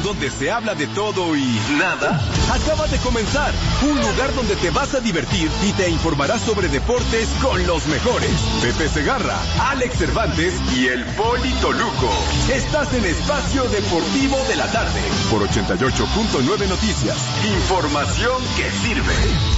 donde se habla de todo y nada, acaba de comenzar. Un lugar donde te vas a divertir y te informarás sobre deportes con los mejores. Pepe Segarra, Alex Cervantes y el Poli Toluco. Estás en Espacio Deportivo de la Tarde por 88.9 Noticias. Información que sirve.